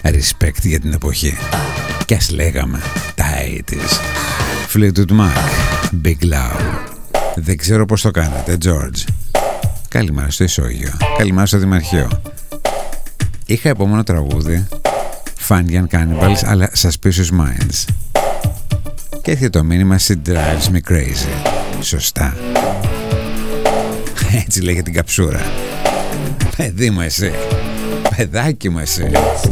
respect για την εποχή. Κι ας λέγαμε τα 80's. Fleetwood Mac, Big Love. Δεν ξέρω πως το κάνετε, George. Καλημέρα στο Ισόγειο. Καλημέρα στο Δημαρχείο. Είχα επόμενο τραγούδι, Funny and Cannibals, αλλά Suspicious Minds. Και έρχεται το μήνυμα, She drives me crazy. Σωστά. Έτσι λέγεται την καψούρα. Παιδί μου εσύ. Παιδάκι μου εσύ.